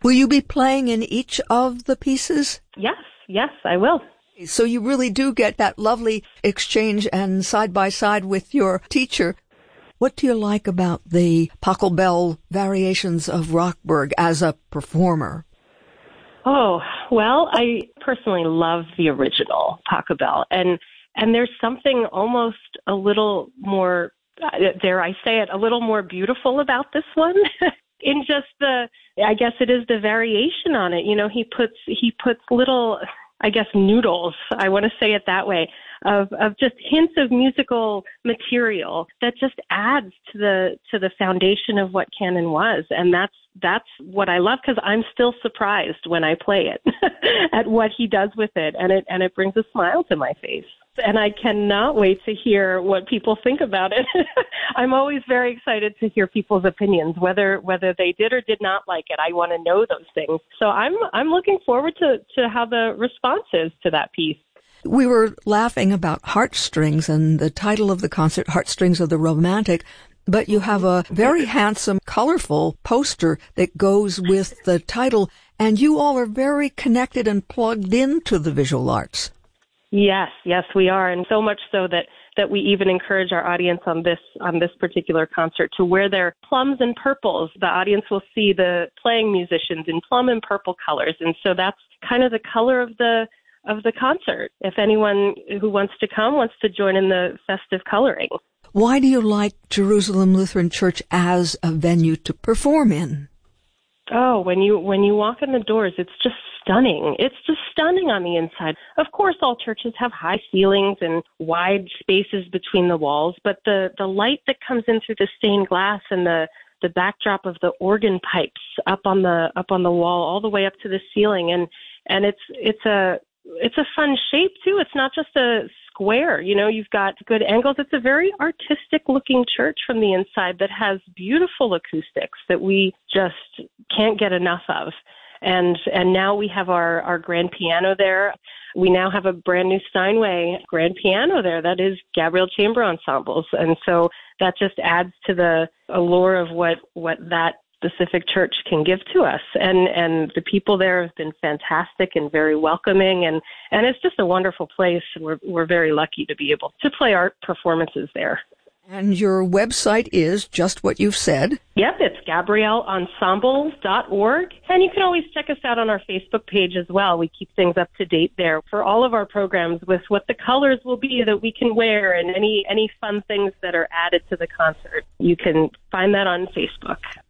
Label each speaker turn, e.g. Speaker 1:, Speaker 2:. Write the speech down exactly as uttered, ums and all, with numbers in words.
Speaker 1: Will you be playing in each of the pieces?
Speaker 2: Yes, yes, I will.
Speaker 1: So you really do get that lovely exchange and side by side with your teacher. What do you like about the Pachelbel variations of Rockburg as a performer?
Speaker 2: Oh, well, I personally love the original Pachelbel, and and there's something almost a little more, dare I say it, a little more beautiful about this one. In just the, I guess it is the variation on it. You know, he puts he puts little, I guess, noodles, I want to say it that way, of, of just hints of musical material that just adds to the to the foundation of what canon was. And that's that's what I love, because I'm still surprised when I play it at what he does with it. And it and it brings a smile to my face. And I cannot wait to hear what people think about it. I'm always very excited to hear people's opinions, whether whether they did or did not like it. I want to know those things. So I'm I'm looking forward to, to how the response is to that piece.
Speaker 1: We were laughing about Heartstrings and the title of the concert, Heartstrings of the Romantic, but you have a very handsome, colorful poster that goes with the title, and you all are very connected and plugged into the visual arts.
Speaker 2: Yes, yes, we are, and so much so that, that we even encourage our audience on this on this particular concert to wear their plums and purples. The audience will see the playing musicians in plum and purple colors, and so that's kind of the color of the of the concert. If anyone who wants to come wants to join in the festive coloring.
Speaker 1: Why do you like Jerusalem Lutheran Church as a venue to perform in?
Speaker 2: Oh, when you when you walk in the doors, it's just stunning. It's just stunning on the inside. Of course, all churches have high ceilings and wide spaces between the walls, but the, the light that comes in through the stained glass and the, the backdrop of the organ pipes up on the up on the wall all the way up to the ceiling, and and it's it's a it's a fun shape too. It's not just a square, you know, you've got good angles. It's a very artistic looking church from the inside that has beautiful acoustics that we just can't get enough of. And and now we have our, our grand piano there. We now have a brand new Steinway grand piano there that is Gabriel Chamber Ensembles. And so that just adds to the allure of what, what that specific church can give to us. And and the people there have been fantastic and very welcoming. And, and it's just a wonderful place. We're, we're very lucky to be able to play art performances there.
Speaker 1: And your website is just what you've said.
Speaker 2: Yep, it's gabrielle ensembles dot org. And you can always check us out on our Facebook page as well. We keep things up to date there for all of our programs with what the colors will be that we can wear and any, any fun things that are added to the concert. You can find that on Facebook.